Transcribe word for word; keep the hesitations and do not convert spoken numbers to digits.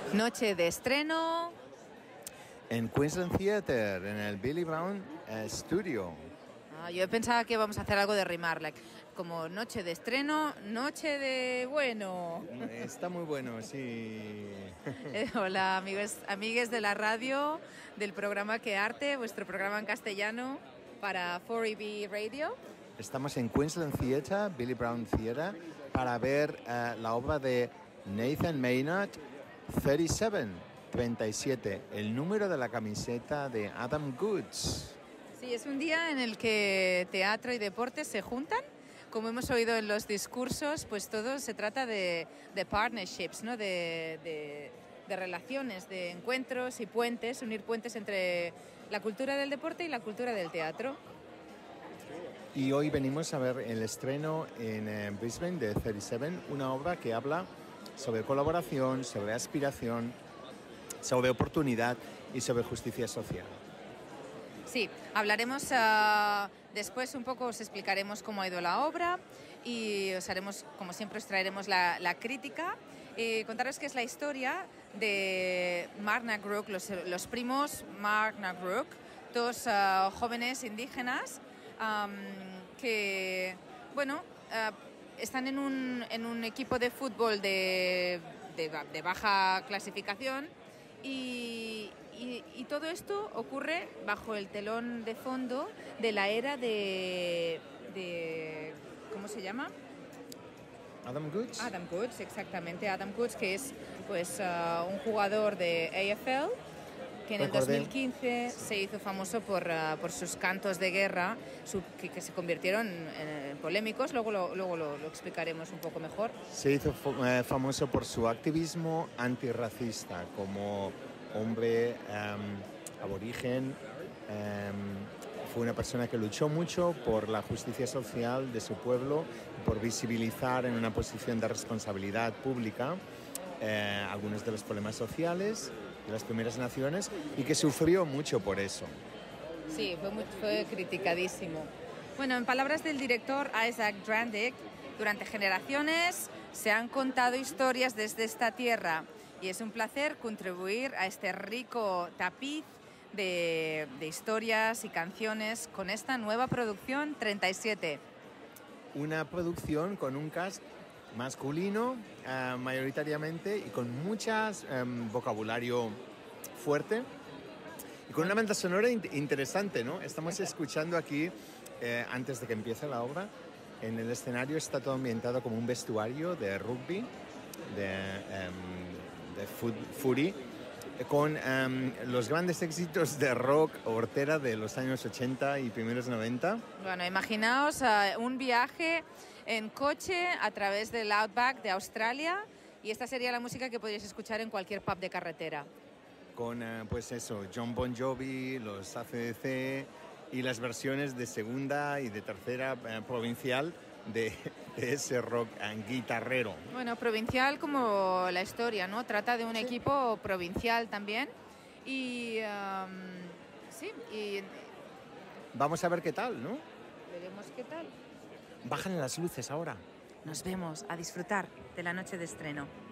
Noche de estreno en Queensland Theatre, en el Billy Brown uh, Studio. Ah, yo pensaba que íbamos a hacer algo de rimar, like, como noche de estreno, noche de bueno. Está muy bueno, sí. Eh, hola, amigos, amigues de la radio, del programa Que Arte, vuestro programa en castellano para cuatro E B Radio. Estamos en Queensland Theatre, Billy Brown Theatre, para ver uh, la obra de Nathan Maynard, treinta y siete, treinta y siete, el número de la camiseta de Adam Goodes. Sí, es un día en el que teatro y deporte se juntan. Como hemos oído en los discursos, pues todo se trata de, de partnerships, ¿no? de, de, de relaciones, de encuentros y puentes, unir puentes entre la cultura del deporte y la cultura del teatro. Y hoy venimos a ver el estreno en eh, Brisbane de treinta y siete, una obra que habla sobre colaboración, sobre aspiración, sobre oportunidad y sobre justicia social. Sí, hablaremos uh, después un poco, os explicaremos cómo ha ido la obra y os haremos, como siempre, os traeremos la, la crítica. Eh, contaros que es la historia de Mark Nagruk, los, los primos Mark Nagruk, dos uh, jóvenes indígenas um, que, bueno, uh, están en un, en un equipo de fútbol de, de, de baja clasificación y, y, y todo esto ocurre bajo el telón de fondo de la era de, de ¿cómo se llama? Adam Goodes. Adam Goodes, exactamente. Adam Goodes, que es pues uh, un jugador de A F L que en el dos mil quince se hizo famoso por, uh, por sus cantos de guerra su, que, que se convirtieron en, en polémicos. Luego, lo, luego lo, lo explicaremos un poco mejor. Se hizo eh, famoso por su activismo antirracista como hombre um, aborigen. Um, fue una persona que luchó mucho por la justicia social de su pueblo, por visibilizar en una posición de responsabilidad pública eh, algunos de los problemas sociales de las primeras naciones y que sufrió mucho por eso. Sí, fue, muy, fue criticadísimo. Bueno, en palabras del director Isaac Drandick, durante generaciones se han contado historias desde esta tierra y es un placer contribuir a este rico tapiz de, de historias y canciones con esta nueva producción treinta y siete. Una producción con un cast masculino uh, mayoritariamente y con muchas um, vocabulario fuerte y con una banda sonora in- interesante, ¿no? Estamos escuchando aquí, eh, antes de que empiece la obra, en el escenario está todo ambientado como un vestuario de rugby, de, um, de fut- footy, con um, los grandes éxitos de rock hortera de los años ochenta y primeros noventa. Bueno, imaginaos uh, un viaje en coche a través del Outback de Australia y esta sería la música que podríais escuchar en cualquier pub de carretera. Con, uh, pues eso, John Bon Jovi, los A C D C y las versiones de segunda y de tercera uh, provincial de, de ese rock uh, guitarrero. Bueno, provincial como la historia, ¿no? Trata de un sí. equipo provincial también y um, sí, y vamos a ver qué tal, ¿no? Veremos qué tal. Bajan las luces ahora. Nos vemos, a disfrutar de la noche de estreno.